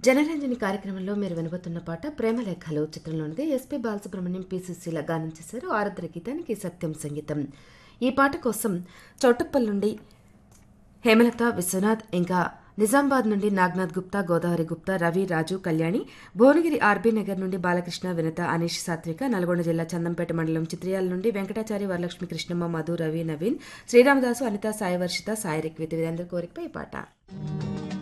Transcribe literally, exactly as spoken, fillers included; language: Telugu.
జనరంజని కార్యక్రమంలో మీరు వినబోతున్న పాట ప్రేమలేఖలు చిత్రంలోనిది. ఎస్పీ బాలసుబ్రహ్మణ్యం, పి సుశీల గానం చేశారు. ఆరాధ్ర గీతానికి సత్యం సంగీతం. ఈ పాట కోసం చౌటుప్పల్ నుండి హేమలత, విశ్వనాథ్, ఇంకా నిజామాబాద్ నుండి నాగనాథ్ గుప్తా, గోదావరి గుప్తా, రవి, రాజు, కళ్యాణి, భువనగిరి ఆర్బీ నగర్ నుండి బాలకృష్ణ, వినత, అనీష్, సాత్విక, నల్గొండ జిల్లా చందంపేట మండలం చిత్రియాల నుండి వెంకటాచారి, వరలక్ష్మి, కృష్ణమ్మ, మధు, రవి, నవీన్, శ్రీరామదాసు, అనిత, సాయి వర్షిత, సాయి రిక్విత్ వీరందరి కోరికపై ఈ పాట.